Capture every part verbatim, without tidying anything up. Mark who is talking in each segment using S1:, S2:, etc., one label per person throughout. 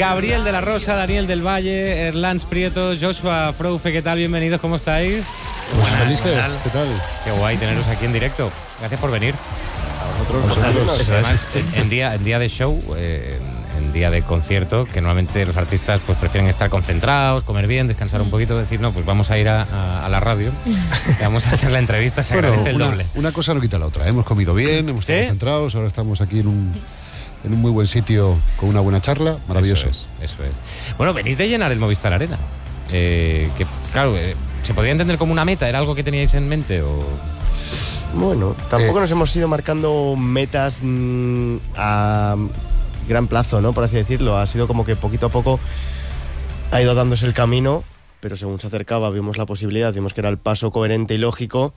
S1: Gabriel de la Rosa, Daniel del Valle, Erlans Prieto, Joshua Froufe, ¿qué tal? Bienvenidos, ¿cómo estáis?
S2: Pues felices, ¿qué tal? ¿qué tal?
S1: Qué guay teneros aquí en directo. Gracias por venir.
S2: A vosotros.
S1: Además, en, en, día, en día de show, eh, en día de concierto, que normalmente los artistas pues prefieren estar concentrados, comer bien, descansar un poquito, decir, no, pues vamos a ir a, a, a la radio, vamos a hacer la entrevista, se bueno, agradece el
S2: una,
S1: doble.
S2: Una cosa no quita la otra, ¿eh? Hemos comido bien, hemos estado ¿Sí? concentrados, ahora estamos aquí en un, en un muy buen sitio con una buena charla, maravilloso.
S1: Eso es, eso es. Bueno, venís de llenar el Movistar Arena, eh, que claro, eh, ¿se podría entender como una meta? ¿Era algo que teníais en mente o...?
S3: Bueno, tampoco eh, nos hemos ido marcando metas mmm, a gran plazo, ¿no? Por así decirlo. Ha sido como que poquito a poco ha ido dándose el camino, pero según se acercaba vimos la posibilidad, vimos que era el paso coherente y lógico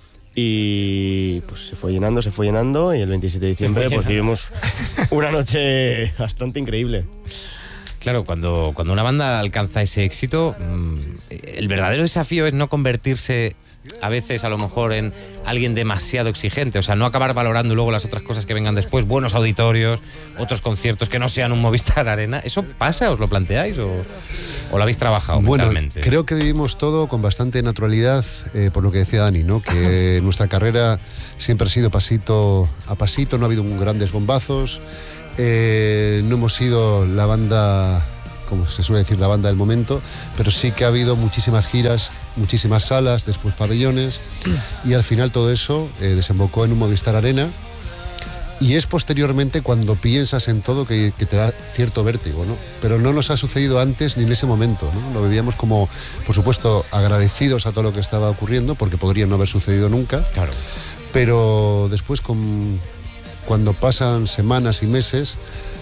S3: y pues se fue llenando, se fue llenando y el veintisiete de diciembre pues vivimos una noche bastante increíble.
S1: Claro, cuando, cuando una banda alcanza ese éxito, el verdadero desafío es no convertirse a veces a lo mejor en alguien demasiado exigente, o sea, no acabar valorando luego las otras cosas que vengan después, buenos auditorios, otros conciertos que no sean un Movistar Arena. ¿Eso pasa? ¿Os lo planteáis o, o lo habéis trabajado
S2: bueno,
S1: mentalmente?
S2: Creo que vivimos todo con bastante naturalidad, eh, por lo que decía Dani, ¿no? Que nuestra carrera siempre ha sido pasito a pasito, no ha habido grandes bombazos, eh, no hemos sido la banda, como se suele decir, la banda del momento, pero sí que ha habido muchísimas giras, muchísimas salas, después pabellones, y al final todo eso eh, desembocó en un Movistar Arena, y es posteriormente cuando piensas en todo que, que te da cierto vértigo, ¿no? Pero no nos ha sucedido antes ni en ese momento, ¿no? Lo vivíamos como, por supuesto, agradecidos a todo lo que estaba ocurriendo, porque podría no haber sucedido nunca,
S1: claro.
S2: Pero después, con, cuando pasan semanas y meses,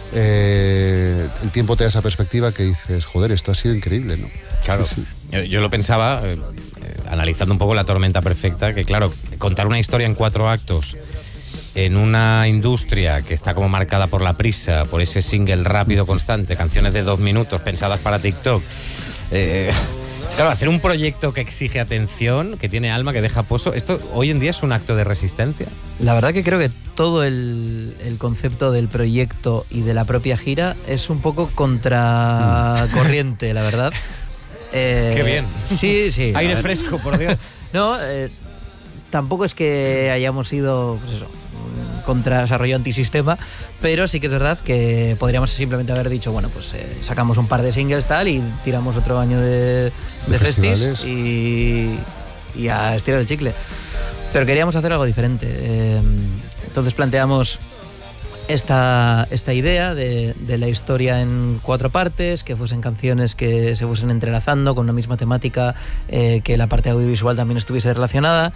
S2: Eh, el tiempo te da esa perspectiva que dices, joder, esto ha sido increíble, ¿no?
S1: Claro, sí, sí. Yo, yo lo pensaba, eh, eh, analizando un poco La Tormenta Perfecta, que claro, contar una historia en cuatro actos en una industria que está como marcada por la prisa, por ese single rápido constante, canciones de dos minutos pensadas para TikTok, eh, claro, hacer un proyecto que exige atención, que tiene alma, que deja pozo, ¿esto hoy en día es un acto de resistencia?
S4: La verdad que creo que todo el, el concepto del proyecto y de la propia gira es un poco contracorriente, la verdad.
S1: Eh, Qué bien.
S4: Sí, sí.
S1: Aire fresco, por Dios.
S4: No, eh, tampoco es que hayamos ido, pues eso, contra desarrollo antisistema, pero sí que es verdad que podríamos simplemente haber dicho, bueno, pues eh, sacamos un par de singles tal y tiramos otro año de, de, de festis y, y a estirar el chicle. Pero queríamos hacer algo diferente. Eh, entonces planteamos esta, esta idea de, de la historia en cuatro partes, que fuesen canciones que se fuesen entrelazando con una misma temática, eh, que la parte audiovisual también estuviese relacionada.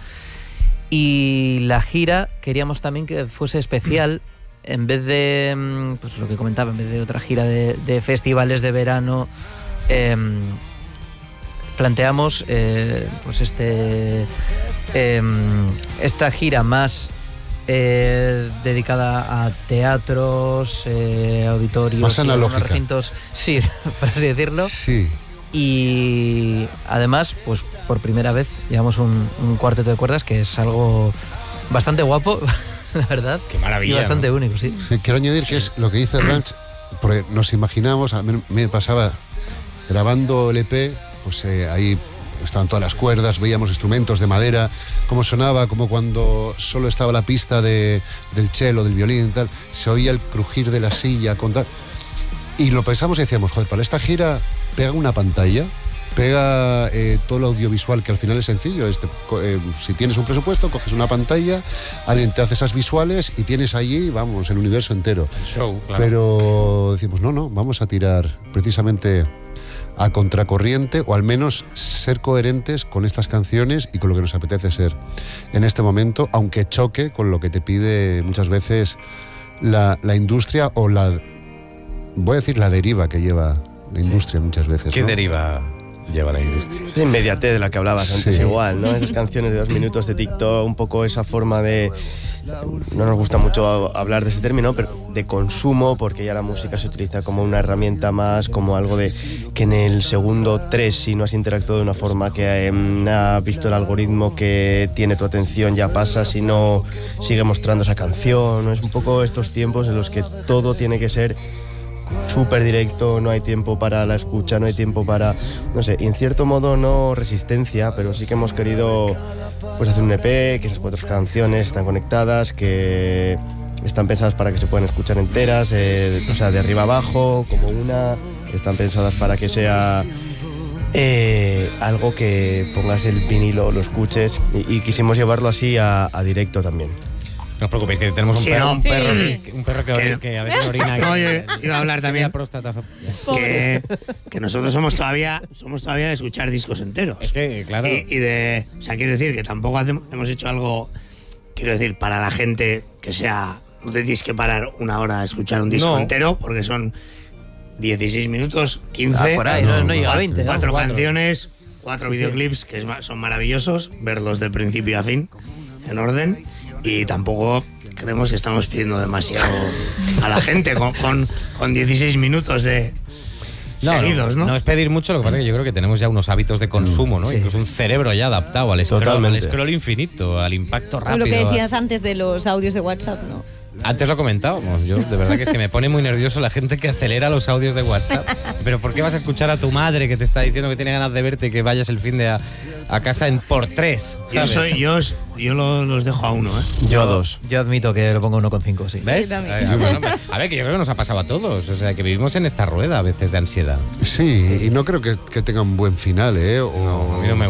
S4: Y la gira queríamos también que fuese especial, en vez de, pues lo que comentaba, en vez de otra gira de, de festivales de verano, eh, planteamos eh, pues este eh, esta gira más eh, dedicada a teatros, eh, auditorios,
S2: más analógica,
S4: recintos, sí, por así decirlo.
S2: Sí.
S4: Y además, pues por primera vez llevamos un, un cuarteto de cuerdas, que es algo bastante guapo, la verdad.
S1: Qué maravilla.
S4: Y bastante
S1: ¿no?
S4: único, sí.
S2: sí. Quiero añadir que es lo que dice Ranch, porque nos imaginamos, a mí me pasaba grabando el E P, pues eh, ahí estaban todas las cuerdas, veíamos instrumentos de madera, cómo sonaba, como cuando solo estaba la pista de, del cello, del violín y tal, se oía el crujir de la silla, con tal. Y lo pensamos y decíamos, joder, para esta gira pega una pantalla, pega eh, todo lo audiovisual, que al final es sencillo. Este, eh, si tienes un presupuesto, coges una pantalla, alguien te hace esas visuales y tienes allí, vamos, el universo entero.
S1: El show, claro.
S2: Pero decimos, no, no, vamos a tirar precisamente a contracorriente, o al menos ser coherentes con estas canciones y con lo que nos apetece ser en este momento, aunque choque con lo que te pide muchas veces la, la industria, o la, voy a decir, la deriva que lleva la industria, sí, muchas veces.
S1: ¿Qué
S2: ¿no?
S1: deriva lleva la industria?
S3: La inmediatez de la que hablabas antes,
S2: sí,
S3: igual, ¿no? Esas canciones de dos minutos de TikTok, un poco esa forma de... No nos gusta mucho hablar de ese término, pero de consumo, porque ya la música se utiliza como una herramienta más, como algo de que en el segundo tres, si no has interactuado de una forma que eh, ha visto el algoritmo que tiene tu atención, ya pasa, si no sigue mostrando esa canción, ¿no? Es un poco estos tiempos en los que todo tiene que ser súper directo, no hay tiempo para la escucha, no hay tiempo para, no sé, en cierto modo no resistencia, pero sí que hemos querido pues hacer un E P, que esas cuatro canciones están conectadas, que están pensadas para que se puedan escuchar enteras, eh, o sea, de arriba abajo, como una, están pensadas para que sea eh, algo que pongas el vinilo, lo escuches, y, y quisimos llevarlo así a, a directo también.
S1: No os preocupéis, que tenemos un
S5: Sí,
S1: perro,
S5: no.
S1: un perro,
S5: Sí.
S1: que, un perro que, ori- que a veces orina.
S5: No, yo iba a hablar también
S1: La próstata.
S5: que, que nosotros somos todavía somos todavía de escuchar discos enteros.
S1: Es que, claro.
S5: Y, y de, o sea, quiero decir que tampoco hacemos- hemos hecho algo, quiero decir, para la gente que sea, no te tienes que parar una hora a escuchar un disco
S1: No.
S5: entero, porque son dieciséis minutos, quince,
S4: Ah, por ahí, no, no llega a
S5: cuatro-
S4: veinte, ¿no?
S5: cuatro
S1: Cuatro.
S5: canciones, cuatro videoclips que es ma- son maravillosos, verlos de principio a fin, en orden, y tampoco creemos que estamos pidiendo demasiado a la gente con, con, con dieciséis minutos de seguidos, ¿no?
S1: No es pedir mucho, lo que pasa es que yo creo que tenemos ya unos hábitos de consumo, ¿no?
S4: Sí.
S1: Incluso un cerebro ya adaptado al scroll, al
S3: Totalmente.
S1: scroll infinito, al impacto rápido.
S6: Lo que
S1: a-
S6: decías antes de los audios de WhatsApp, ¿no?
S1: Antes lo comentábamos, yo de verdad que es que me pone muy nervioso la gente que acelera los audios de WhatsApp. Pero ¿por qué vas a escuchar a tu madre que te está diciendo que tiene ganas de verte y que vayas el fin de a, a casa en por tres?
S5: Yo,
S1: ¿sabes?
S5: soy, yo, os- yo lo- los dejo a uno, ¿eh?
S3: Yo a dos.
S4: Yo admito que lo pongo uno coma cinco, sí.
S1: ¿Ves?
S6: Sí, también.
S1: a, bueno, a ver, que yo creo que nos ha pasado a todos. O sea, que vivimos en esta rueda a veces de ansiedad.
S2: Sí, y no creo que, que tenga un buen final, ¿eh? O,
S1: No, a mí no me